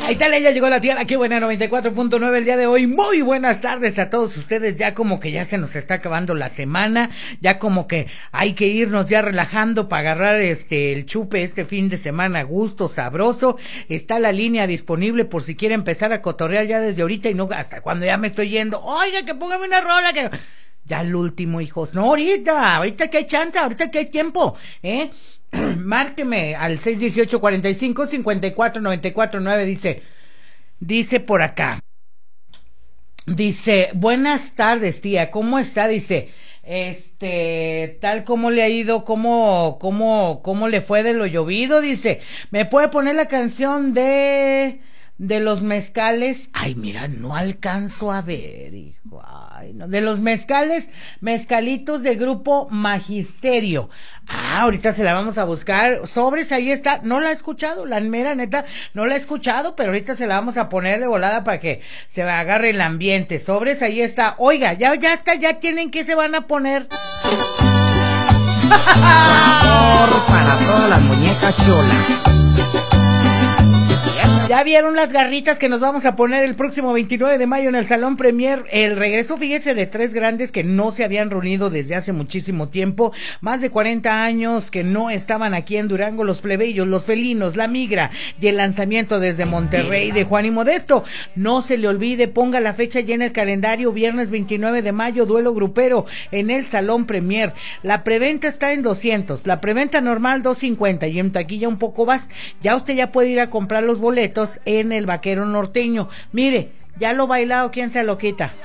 Ahí está, ya llegó la tía, qué buena 94.9 el día de hoy. Muy buenas tardes a todos ustedes. Ya como que ya se nos está acabando la semana, ya como que hay que irnos ya relajando para agarrar el chupe este fin de semana, gusto, sabroso. Está la línea disponible por si quiere empezar a cotorrear ya desde ahorita y no hasta cuando ya me estoy yendo. Oiga, que póngame una rola que ya el último, hijos. No, ahorita que hay chance, ahorita que hay tiempo, márqueme al 618-45-54-94-9. Dice por acá. Dice, buenas tardes, tía, ¿cómo está? Dice, tal como le ha ido, cómo le fue de lo llovido. Dice, ¿me puede poner la canción de los mezcales? Ay, mira, no alcanzo a ver, hijo. Ay, no. De los mezcalitos de grupo Magisterio. Ahorita se la vamos a buscar. Sobres, ahí está. No la he escuchado, la mera neta, no la he escuchado, pero ahorita se la vamos a poner de volada para que se agarre el ambiente. Sobres, ahí está. Oiga, ya está, ya tienen que se van a poner. Amor para todas las muñecas cholas. Ya vieron las garritas que nos vamos a poner el próximo 29 de mayo en el Salón Premier. El regreso, fíjese, de tres grandes que no se habían reunido desde hace muchísimo tiempo. Más de 40 años que no estaban aquí en Durango. Los Plebeyos, los Felinos, la Migra y el lanzamiento desde Monterrey de Juan y Modesto. No se le olvide, ponga la fecha ya en el calendario. Viernes 29 de mayo, duelo grupero en el Salón Premier. La preventa está en 200, la preventa normal 250 y en taquilla un poco más. Ya usted ya puede ir a comprar los boletos en el Vaquero Norteño. Mire, ya lo bailado, ¿quién se lo quita?